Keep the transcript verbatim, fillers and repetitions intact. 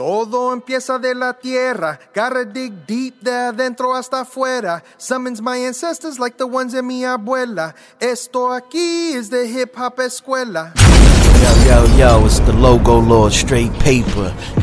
Todo empieza de la tierra, gotta dig deep de adentro hasta afuera. Summons my ancestors like the ones in mi abuela. Esto aquí is the hip hop escuela. Yo, yo, yo, it's the Logo Lord, straight paper.